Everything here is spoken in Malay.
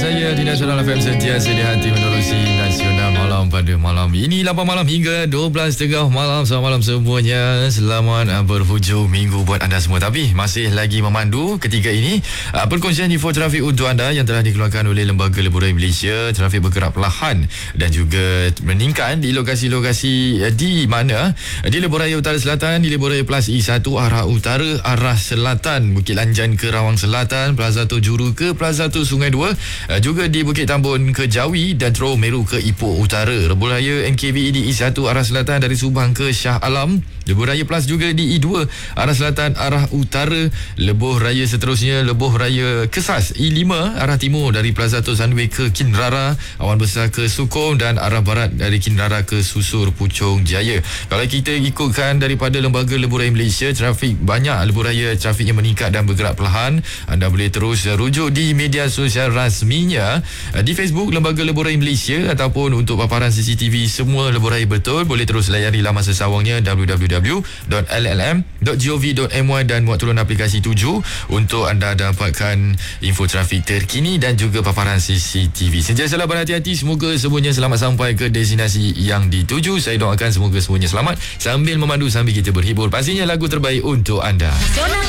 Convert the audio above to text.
saya di Nasional FM sentiasa di hati menerusi Nasional Malam pada malam ini 8 malam hingga 12.30 malam. Selamat malam semuanya. Selamat berhujung minggu buat anda semua. Tapi masih lagi memandu ketika ini perkongsian info trafik untuk anda yang telah dikeluarkan oleh Lembaga Leburan Malaysia. Trafik bergerak perlahan dan juga meningkat di lokasi-lokasi di mana? Di Lebuhraya Utara Selatan, di Lebuhraya Plus E1 arah utara, arah selatan Bukit Lanjan ke Rawang Selatan, Plaza Juru ke Plaza Sungai Dua, juga di Bukit Tambun ke Jawi dan Terowong Meru ke Ipoh Utara. Lebuhraya NKVE di E1 arah selatan dari Subang ke Shah Alam. Lebuhraya Plus juga di E2 arah selatan arah utara. Lebuhraya seterusnya Lebuhraya Kesas E5 arah timur dari Plaza Sunway ke Kinrara, Awan Besar ke Sukong dan arah barat dari Kinrara ke Susur Puchong Jaya. Kalau kita ikutkan daripada Lembaga Leburan Malaysia, trafik banyak lebuhraya trafiknya meningkat dan bergerak perlahan. Anda boleh terus rujuk di media sosial rasminya di Facebook Lembaga Leburan Malaysia ataupun untuk paparan CCTV semua lebuhraya betul boleh terus layari laman sesawangnya www.llm.gov.my dan muat turun aplikasi 7 untuk anda dapatkan info trafik terkini dan juga paparan CCTV. Sentiasalah berhati-hati, semoga semuanya selamat sampai ke destinasi yang dituju. Saya doakan semoga semuanya selamat sambil memandu sambil kita berhibur. Pastinya lagu terbaik untuk anda.